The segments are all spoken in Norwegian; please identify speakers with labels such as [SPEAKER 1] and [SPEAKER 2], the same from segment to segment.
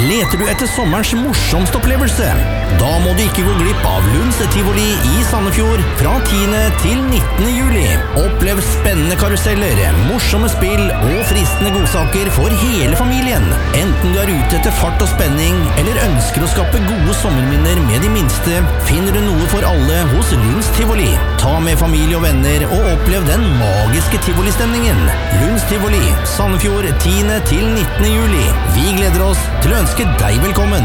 [SPEAKER 1] Leter du etter sommerens morsomste opplevelse? Da må du ikke gå glipp av Lunds Tivoli i Sandefjord fra 10. til 19. juli. Opplev spennende karuseller, morsomme spill og fristende godsaker for hele familien. Enten du er ute etter fart og spenning, eller ønsker å skape gode sommerminner med de minste, finner du noe for alle hos Lunds Tivoli. Ta med familie og venner og opplev den magiske Tivoli-stemningen. Lunds Tivoli, Sandefjord 10. til 19. juli. Vi gleder oss til å ønske deg velkommen.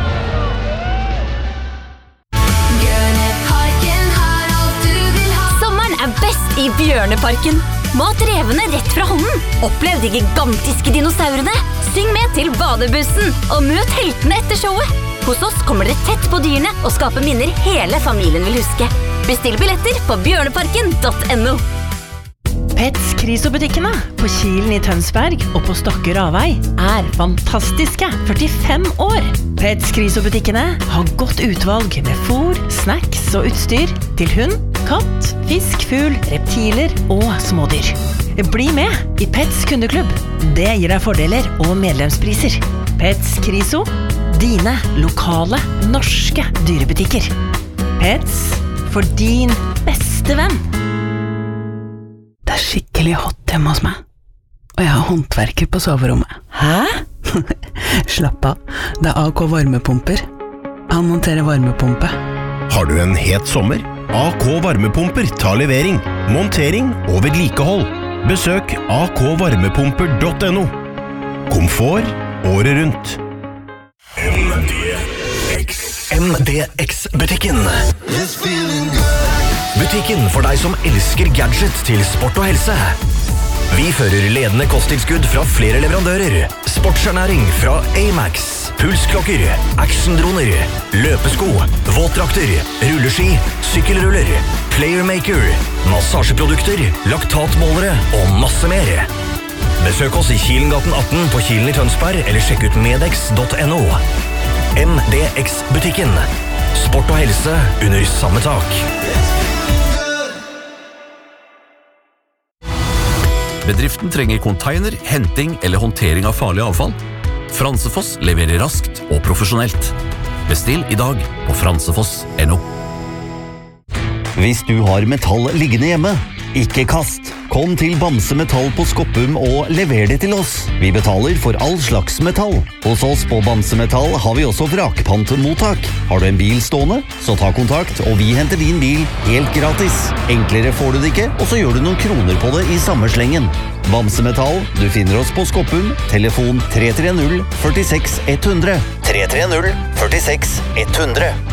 [SPEAKER 2] Bjørneparken har alt du vil ha. Sommeren er best i Bjørneparken. Mat revene rett fra hånden. Opplev de gigantiske dinosaurene. Syng med til badebussen og møt heltene etter showet. Hos oss kommer dere tett på dyrene og skaper minner hele familien vil huske. Bestill billetter på bjørneparken.no.
[SPEAKER 3] Pets Kriso-butikkene på Kilen i Tønsberg og på Stokke Ravei er fantastiske 45 år. Pets Kriso-butikkene har godt utvalg med fôr, snacks og utstyr til hund, katt, fisk, fugl, reptiler og smådyr. Bli med i Pets kundeklubb. Det gir deg fordeler og medlemspriser. Pets Kriso, dine lokale norske dyrebutikker. Pets for din beste venn.
[SPEAKER 4] Det er skikkelig hot hjemme hos meg, og jeg har håndverker på soverommet.
[SPEAKER 3] Hæ?
[SPEAKER 4] Slapp av, det er AK Varmepumper. Han monterer varmepumpe.
[SPEAKER 5] Har du en het sommer? AK Varmepumper tar levering, montering og vedlikehold. Besøk akvarmepumper.no. Komfort året rundt. MDX-butikken. Butikken for deg som elsker gadget til sport og helse. Vi fører ledende kosttilskudd fra flere leverandører. Sportsernæring fra Amax, pulsklokker, actiondroner, løpesko, våtdrakter, rulleski, sykkelruller, playermaker, massasjeprodukter, laktatmålere og masse mer. Besøk oss i Kilengaten 18 på Kilen i Tønsberg, eller sjekk ut medex.no. MDX-butikken. Sport og helse under samme tak.
[SPEAKER 6] Bedriften trenger container, henting eller håndtering av farlig avfall. Fransefoss leverer raskt og profesjonelt. Bestill i dag på fransefoss.no.
[SPEAKER 7] Hvis du har metall liggende hjemme, ikke kast. Kom til Bamse Metall på Skoppum og lever det til oss. Vi betaler for all slags metall. Hos oss på Bamse Metall har vi også vrakpantmottak. Har du en bil stående, så ta kontakt, og vi henter din bil helt gratis. Enklere får du det ikke, og så gjør du noen kroner på det i samme slengen. Bamse Metall, du finner oss på Skoppum, telefon 330 46 100. 330 46 100.